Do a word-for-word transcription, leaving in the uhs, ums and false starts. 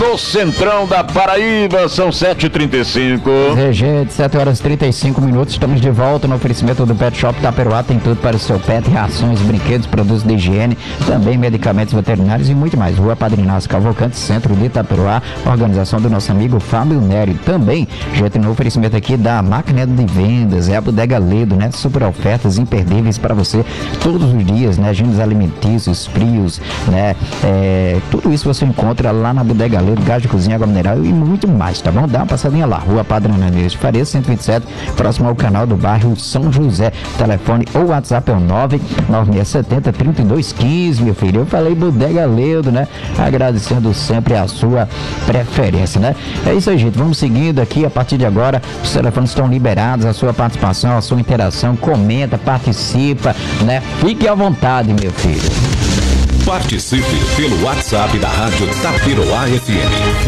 no centrão da Paraíba, são sete e trinta e cinco. É, gente, sete horas e trinta e cinco minutos, estamos de volta no oferecimento do Pet Shop Itaperuá, tem tudo para o seu pet, rações, brinquedos, produtos de higiene, também medicamentos veterinários e muito mais. Rua Padre Inácio Cavalcante, centro de Itaperuá, organização do nosso amigo Fábio Nery. Também, gente, no oferecimento aqui da máquina de vendas, é a Bodega Ledo, né? Super ofertas imperdíveis para você todos os dias, né? Gêneros alimentícios, frios, né? É, tudo isso você encontra lá na Bodega Ledo, gás de cozinha, água mineral e muito mais, tá bom? Dá uma passadinha lá, Rua Padre Ananias de Farias, cento e vinte e sete, próximo ao canal do bairro São José. Telefone ou WhatsApp é o nove nove seis sete zero, três dois um cinco, meu filho. Eu falei Bodega Ledo, né? Agradecendo sempre a sua preferência, né? É isso aí, gente. Vamos seguindo aqui. A partir de agora, os telefones estão liberados, a sua participação, a sua interação. Comenta, participa, né? Fique à vontade, meu filho. Participe pelo WhatsApp da Rádio Itaperuá F M.